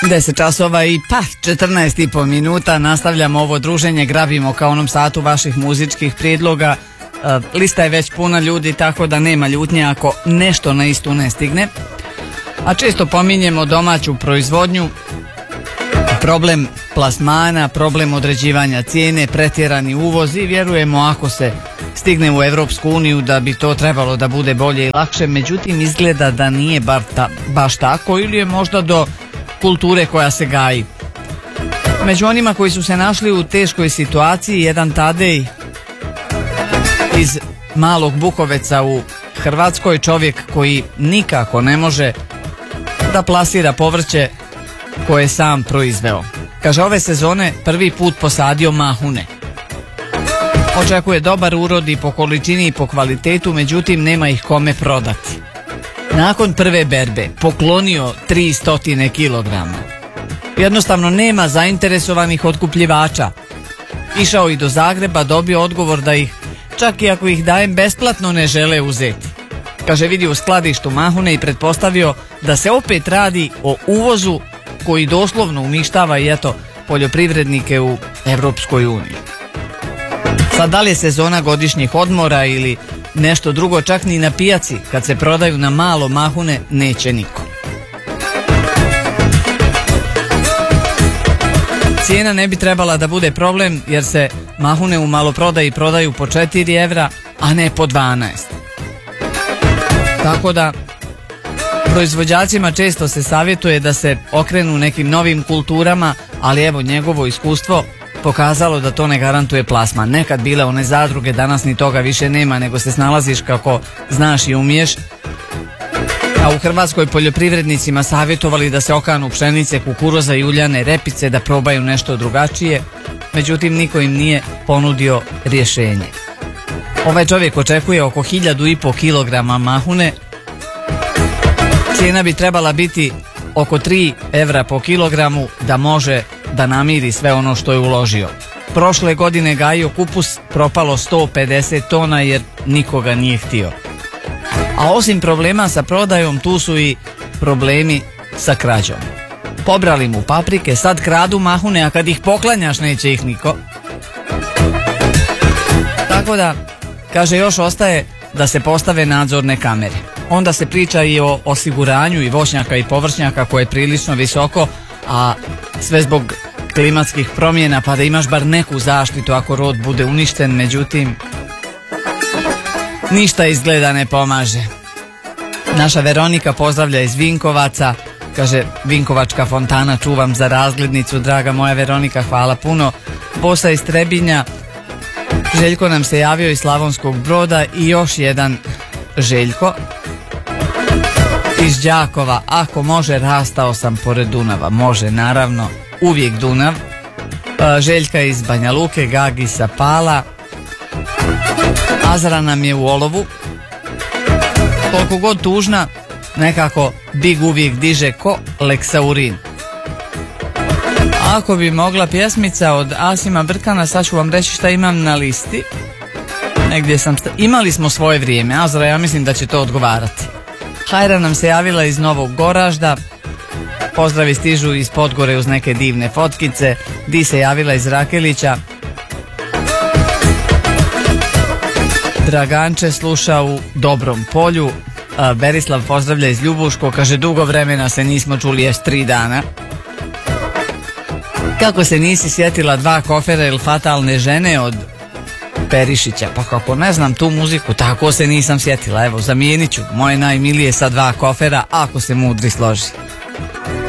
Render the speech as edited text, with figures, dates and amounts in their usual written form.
10 časova i 14,5 minuta. Nastavljamo ovo druženje, grabimo ka onom satu vaših muzičkih prijedloga. Lista je već puna ljudi, tako da nema ljutnje ako nešto na istu ne stigne. A često pominjemo domaću proizvodnju, problem plasmana, problem određivanja cijene, pretjerani uvoz i vjerujemo ako se stigne u Europsku uniju da bi to trebalo da bude bolje i lakše. Međutim, izgleda da nije baš tako ili je možda do kulture koja se gaji. Među onima koji su se našli u teškoj situaciji, jedan Tadej iz Malog Bukoveca u Hrvatskoj, čovjek koji nikako ne može da plasira povrće koje je sam proizveo. Kaže, ove sezone prvi put posadio mahune. Očekuje dobar urod i po količini i po kvalitetu, međutim nema ih kome prodati. Nakon prve berbe poklonio 300 kilograma. Jednostavno nema zainteresovanih otkupljivača. Išao i do Zagreba, dobio odgovor da ih, čak i ako ih dajem besplatno, ne žele uzeti. Kaže, vidi u skladištu mahune i pretpostavio da se opet radi o uvozu koji doslovno uništava i eto poljoprivrednike u Europskoj uniji. Sad, da li je sezona godišnjih odmora ili nešto drugo, čak ni na pijaci kad se prodaju na malo mahune neće niko. Cijena ne bi trebala da bude problem jer se mahune u maloprodaji prodaju po 4 evra, a ne po 12. Tako da proizvođačima često se savjetuje da se okrenu nekim novim kulturama, ali evo, njegovo iskustvo pokazalo da to ne garantuje plasman. Nekad bile one zadruge, danas ni toga više nema, nego se snalaziš kako znaš i umiješ. A u Hrvatskoj poljoprivrednicima savjetovali da se okanu pšenice, kukuruza i uljane repice, da probaju nešto drugačije, međutim niko im nije ponudio rješenje. Ovaj čovjek očekuje oko 1.500 kilograma mahune. Cijena bi trebala biti oko 3 evra po kilogramu da može da namiri sve ono što je uložio. Prošle godine gajio kupus, propalo 150 tona jer nikoga nije htio. A osim problema sa prodajom, tu su i problemi sa krađom. Pobrali mu paprike, sad kradu mahune, a kad ih poklanjaš neće ih niko. Tako da, kaže, još ostaje da se postave nadzorne kamere. Onda se priča i o osiguranju i voćnjaka i površnjaka koje je prilično visoko, a sve zbog klimatskih promjena, pa da imaš bar neku zaštitu ako rod bude uništen. Međutim, ništa izgleda ne pomaže. Naša Veronika pozdravlja iz Vinkovaca. Kaže, Vinkovačka fontana čuvam za razglednicu. Draga moja Veronika, hvala puno. Bosa iz Trebinja. Željko nam se javio iz Slavonskog Broda i još jedan Željko iz Đakova. Ako može, rastao sam pored Dunava. Može, naravno, uvijek Dunav. Željka iz Banja Luke, Gagi sa Pala. Azra nam je u Olovu. Koliko god tužna, nekako Big uvijek diže ko Leksaurin. Ako bi mogla pjesmica od Asima Brkana, sad ću vam reći šta imam na listi. Negdje sam imali smo svoje vrijeme. Azra, ja mislim da će to odgovarati. Hajra nam se javila iz Novog Goražda. Pozdravi stižu iz Podgore uz neke divne fotkice. Di se javila iz Rakelića. Draganče sluša u Dobrom Polju. Berislav pozdravlja iz Ljubuško. Kaže, dugo vremena se nismo čuli, još 3 dana. Kako se nisi sjetila 2 kofera ili Fatalne žene od Perišića? Pa kako ne znam tu muziku, tako se nisam sjetila. Evo, zamijenit ću moje najmilije sa 2 kofera, ako se mudri složi.